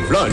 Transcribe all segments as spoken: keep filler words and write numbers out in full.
plan.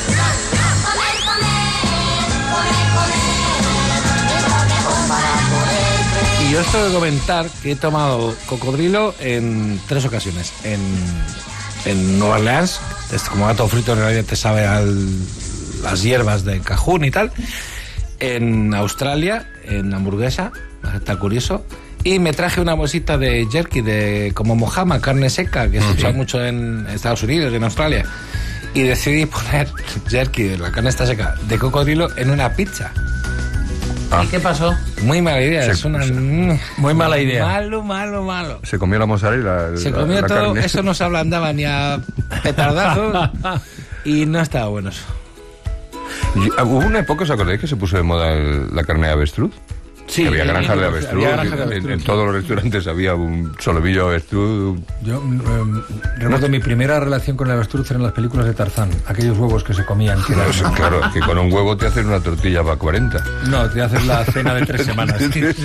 Y yo os tengo que comentar que he tomado cocodrilo en tres ocasiones. En, en Nueva Orleans, es como gato frito, en realidad te sabe a las hierbas de cajún y tal. En Australia, en hamburguesa, está curioso. Y me traje una bolsita de jerky, de como mojama, carne seca, que se usa mucho en Estados Unidos y en Australia. Y decidí poner jerky, la carne está seca, de cocodrilo en una pizza. Ah. ¿Y qué pasó? Muy mala idea, se, es una... Se, muy mala idea. Malo, malo, malo. Se comió la mozzarella. Se la, comió la todo, carne. Eso no se ablandaba ni a petardazos y no estaba bueno eso. Y, hubo una época, ¿os acordáis que se puso de moda el, la carne de avestruz? Sí, que había granjas de avestruz, había granjas de avestruz en, en sí. todos los restaurantes había un solomillo de avestruz. Yo eh, recuerdo mi primera relación con el avestruz en las películas de Tarzán, aquellos huevos que se comían. Que no, sí, claro, que con un huevo te hacen una tortilla para cuarenta. No, te haces la cena de tres semanas. Sí, sí.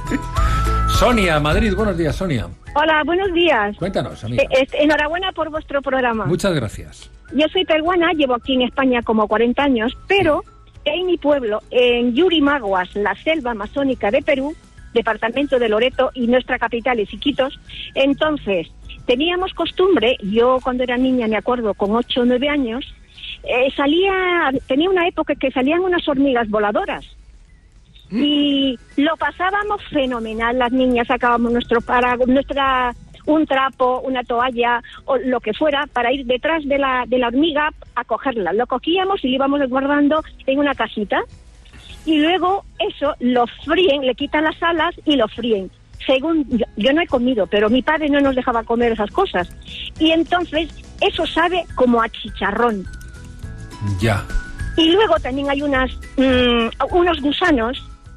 Sonia, Madrid, buenos días, Sonia. Hola, buenos días. Cuéntanos, amiga. Eh, enhorabuena por vuestro programa. Muchas gracias. Yo soy peruana, llevo aquí en España como cuarenta años, pero en mi pueblo, en Yurimaguas, la selva amazónica de Perú, departamento de Loreto y nuestra capital es Iquitos, entonces teníamos costumbre, yo cuando era niña me acuerdo con ocho o nueve años, eh, salía, tenía una época que salían unas hormigas voladoras y lo pasábamos fenomenal, las niñas sacábamos nuestro paraguas, nuestra... un trapo, una toalla o lo que fuera para ir detrás de la de la hormiga a cogerla. Lo cogíamos y lo íbamos guardando en una cajita y luego eso lo fríen, le quitan las alas y lo fríen. Según yo, yo no he comido, pero mi padre no nos dejaba comer esas cosas. Y entonces eso sabe como a chicharrón. Ya. Y luego también hay unas mmm, unos gusanos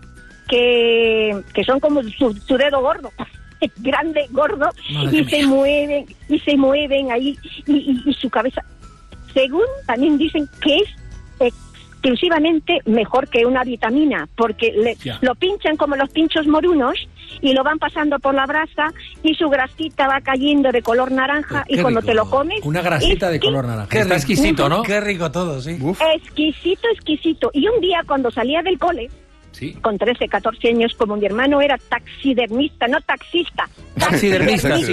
que, que son como su, su dedo gordo. Grande, gordo, Madre y mía. se mueven, y se mueven ahí, y, y, y su cabeza, según también dicen que es exclusivamente mejor que una vitamina, porque le, lo pinchan como los pinchos morunos, y lo van pasando por la brasa, y su grasita va cayendo de color naranja, qué y cuando rico. Te lo comes... Una grasita de color naranja. Qué está exquisito, ¿no? Qué rico todo, sí. Uf. Exquisito, exquisito. Y un día cuando salía del cole, sí. con trece, catorce años, como mi hermano era taxidermista, no taxista. Taxidermista.